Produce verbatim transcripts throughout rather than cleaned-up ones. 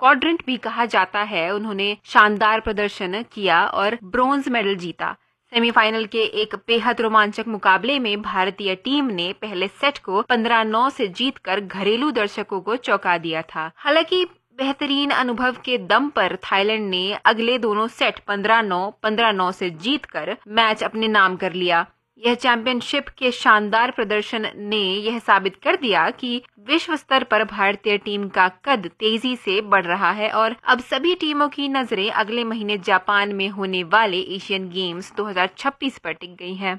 Quadrant भी कहा जाता है, उन्होंने शानदार प्रदर्शन किया और ब्रॉन्ज मेडल जीता। सेमीफाइनल के एक बेहद रोमांचक मुकाबले में भारतीय टीम ने पहले सेट को पंद्रह नौ से जीतकर घरेलू दर्शकों को चौंका दिया था। हालांकि बेहतरीन अनुभव के दम पर थाईलैंड ने अगले दोनों सेट पंद्रह नौ, पंद्रह नौ से जीतकर मैच अपने नाम कर लिया। यह चैंपियनशिप के शानदार प्रदर्शन ने यह साबित कर दिया कि विश्व स्तर पर भारतीय टीम का कद तेजी से बढ़ रहा है और अब सभी टीमों की नजरें अगले महीने जापान में होने वाले एशियन गेम्स दो हज़ार छब्बीस पर टिक गई हैं।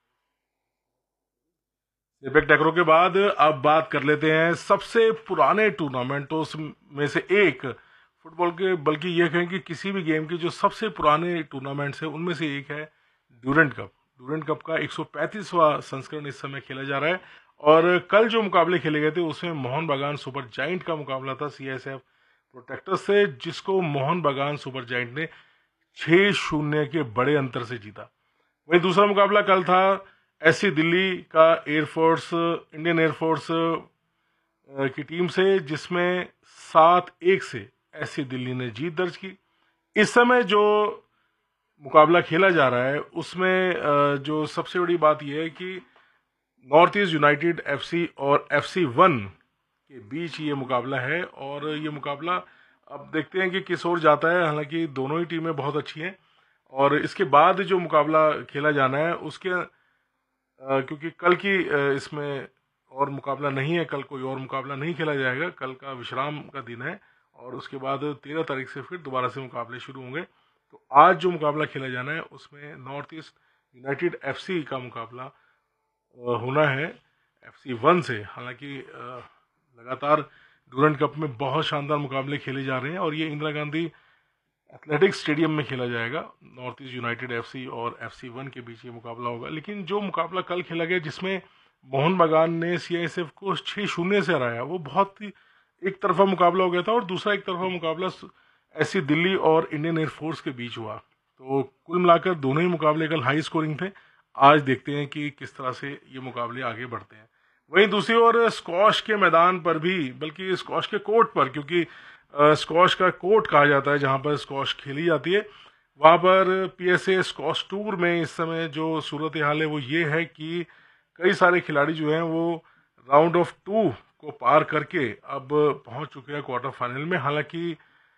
सेपेक टैक्रो के बाद अब बात कर लेते हैं सबसे पुराने टूर्नामेंटों में से एक फुटबॉल के, बल्कि यह कहें कि किसी भी गेम के जो सबसे पुराने टूर्नामेंट्स हैं उनमें से एक है ड्यूरेंट कप। ड्यूरेंट कप का एक सौ पैंतीसवां संस्करण इस समय खेला जा रहा है और कल जो मुकाबले खेले गए थे उसमें मोहन बागान सुपर जायंट का मुकाबला था सीएसएफ प्रोटेक्टर्स से, जिसको मोहन बागान सुपर जायंट ने छः शून्य के बड़े अंतर से जीता। वहीं दूसरा मुकाबला कल था एससी दिल्ली का एयरफोर्स इंडियन एयरफोर्स की टीम से, जिसमें सात एक से एससी दिल्ली ने जीत दर्ज की। इस समय जो मुकाबला खेला जा रहा है उसमें जो सबसे बड़ी बात यह है कि नॉर्थ ईस्ट यूनाइटेड एफसी और एफसी वन के बीच ये मुकाबला है और ये मुकाबला अब देखते हैं कि किस ओर जाता है। हालांकि दोनों ही टीमें बहुत अच्छी हैं और इसके बाद जो मुकाबला खेला जाना है उसके क्योंकि कल की इसमें और मुकाबला नहीं है, कल कोई और मुकाबला नहीं खेला जाएगा, कल का विश्राम का दिन है और उसके बाद तेरह तारीख से फिर दोबारा से मुकाबले शुरू होंगे। तो आज जो मुकाबला खेला जाना है उसमें नॉर्थ ईस्ट यूनाइटेड एफसी का मुकाबला होना है एफसी वन से। हालांकि लगातार ड्यूरेंट कप में बहुत शानदार मुकाबले खेले जा रहे हैं और ये इंदिरा गांधी एथलेटिक्स स्टेडियम में खेला जाएगा। नॉर्थ ईस्ट यूनाइटेड एफसी और एफसी वन के बीच ये मुकाबला होगा। लेकिन जो मुकाबला कल खेला गया जिसमें मोहन बागान ने सीआईएसएफ को छः शून्य से हराया, वो बहुत ही एक तरफा मुकाबला हो गया था और दूसरा एक तरफा मुकाबला एससी दिल्ली और इंडियन एयरफोर्स के बीच हुआ। तो कुल मिलाकर दोनों ही मुकाबले कल हाई स्कोरिंग थे। आज देखते हैं कि किस तरह से ये मुकाबले आगे बढ़ते हैं। वहीं दूसरी ओर स्क्वॉश के मैदान पर भी, बल्कि स्क्वॉश के कोर्ट पर, क्योंकि स्क्वॉश का कोर्ट कहा जाता है जहां पर स्क्वॉश खेली जाती है, वहां पर पीएसए स्क्वॉश टूर में इस समय जो सूरत हाल है वो ये है कि कई सारे खिलाड़ी जो हैं वो राउंड ऑफ टू को पार करके अब पहुंच चुके हैं क्वार्टर फाइनल में। हालांकि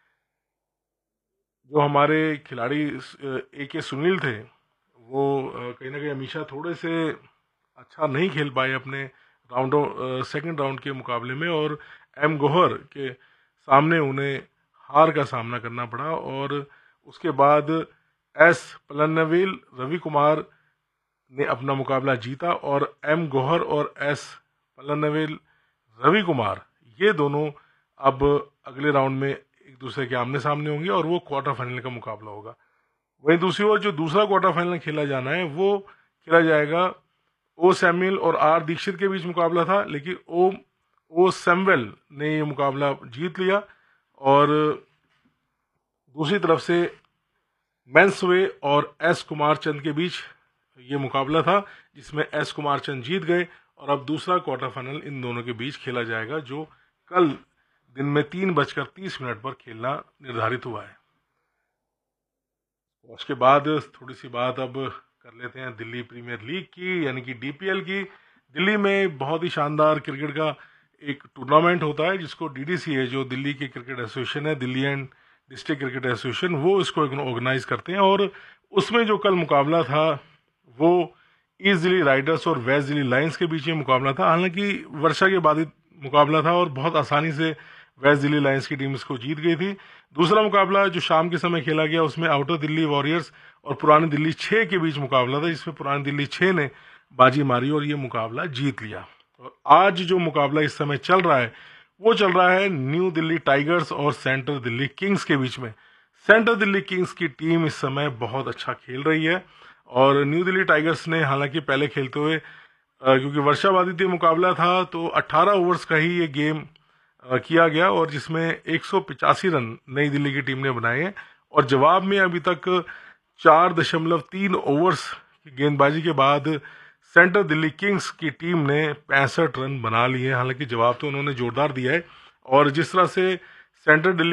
जो हमारे खिलाड़ी ए के सुनील थे वो कहीं ना कहीं हमेशा थोड़े से अच्छा नहीं खेल पाए अपने राउंड सेकंड राउंड के मुकाबले में और एम गोहर के सामने उन्हें हार का सामना करना पड़ा और उसके बाद एस पलन्नवेल रवि कुमार ने अपना मुकाबला जीता और एम गोहर और एस पलन्नवेल रवि कुमार ये दोनों अब अगले राउंड में एक दूसरे के आमने सामने होंगे और वो क्वार्टर फाइनल का मुकाबला होगा। वहीं दूसरी ओर जो दूसरा क्वार्टर फाइनल खेला जाना है वो खेला जाएगा ओ सैमुअल और आर दीक्षित के बीच मुकाबला था, लेकिन ओ ओ सैमुअल ने ये मुकाबला जीत लिया और दूसरी तरफ से मैंसवे और एस कुमार चंद के बीच ये मुकाबला था जिसमें एस कुमार चंद जीत गए और अब दूसरा क्वार्टर फाइनल इन दोनों के बीच खेला जाएगा जो कल दिन में तीन बजकर तीस मिनट पर खेलना निर्धारित हुआ है। उसके बाद थोड़ी सी बात अब कर लेते हैं दिल्ली प्रीमियर लीग की, यानी कि डीपीएल की। दिल्ली में बहुत ही शानदार क्रिकेट का एक टूर्नामेंट होता है जिसको डीडीसी है, जो दिल्ली की क्रिकेट एसोसिएशन है, Delhi and district cricket association, वो इसको ऑर्गेनाइज करते हैं और उसमें जो कल मुकाबला था वो ईस्ट दिल्ली राइडर्स और वेस्ट दिल्ली लायंस के बीच में मुकाबला था। हालांकि वर्षा के बाधित मुकाबला था और बहुत आसानी से वेस्ट दिल्ली लायंस की टीम इसको जीत गई थी। दूसरा मुकाबला जो शाम के समय खेला गया उसमें आउटर दिल्ली वॉरियर्स और पुरानी दिल्ली छः के बीच मुकाबला था जिसमें पुरानी दिल्ली छः ने बाजी मारी और ये मुकाबला जीत लिया। और आज जो मुकाबला इस समय चल रहा है वो चल रहा है न्यू दिल्ली टाइगर्स और सेंट्रल दिल्ली किंग्स के बीच में। सेंट्रल दिल्ली किंग्स की टीम इस समय बहुत अच्छा खेल रही है और न्यू दिल्ली टाइगर्स ने हालांकि पहले खेलते हुए क्योंकि वर्षा बाधित मुकाबला था तो अट्ठारह ओवर्स का ही ये गेम किया गया और जिसमें एक सौ पिचासी रन नई दिल्ली की टीम ने बनाए हैं और जवाब में अभी तक चार दशमलव तीन ओवर्स की गेंदबाजी के बाद सेंट्रल दिल्ली किंग्स की टीम ने पैंसठ रन बना लिए। हालांकि जवाब तो उन्होंने जोरदार दिया है और जिस तरह से सेंट्रल दिल्ली